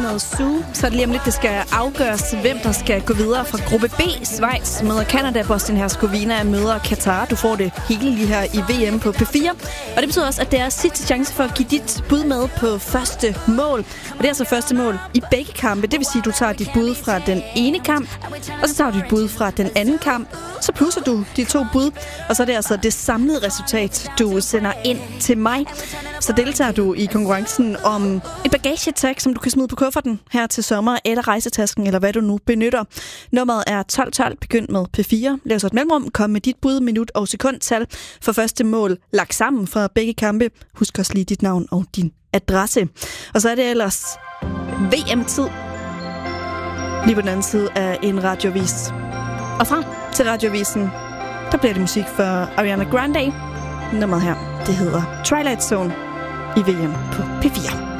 landet Zoo, så er det lige om lidt, det skal afgøres, hvem der skal gå videre fra gruppe B. Schweiz møder Canada, Bosnien-Herzegovina møder Katar. Du får det hele lige her i VM på P4. Og det betyder også, at det er sidste chance for at give dit bud med på første mål. Og det er altså første mål i begge kampe. Det vil sige, at du tager dit bud fra den ene kamp, og så tager du dit bud fra den anden kamp. Så plusser du de to bud, og så er det altså det samlede resultat, du sender ind til mig. Så deltager du i konkurrencen om et bagagetag, som du kan smide på kufferten her til sommer, eller rejsetasken, eller hvad du nu benytter. Nummeret er 1212, begynd med P4. Lav så et mellemrum, kom med dit bud, minut og sekundtal for første mål lagt sammen fra begge kampe. Husk også lige dit navn og din adresse. Og så er det ellers VM-tid. Lige på den anden side af en radiovis. Og frem til radiovisen, der bliver det musik for Ariana Grande. Nummeret her, det hedder Twilight Zone i VM på P4.